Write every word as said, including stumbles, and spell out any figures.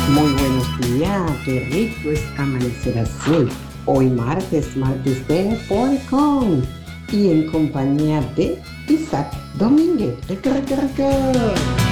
Muy buenos días, qué rico es amanecer así. Hoy martes, martes de Poricón y en compañía de Isaac Domínguez. ¡Rico, rico, rico!